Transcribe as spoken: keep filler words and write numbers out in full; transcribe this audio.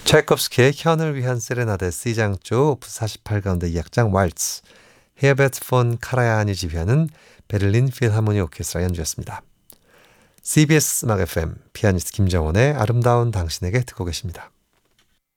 차이콥스키의 현을 위한 세레나데 C장조 오프 사십팔 가운데 이 악장 왈츠, 헤어베트 폰 카라얀이 지휘하는 베를린 필하모니 오케스트라 연주였습니다. 씨비에스 음악 에프엠 피아니스트 김정원의 아름다운 당신에게 듣고 계십니다.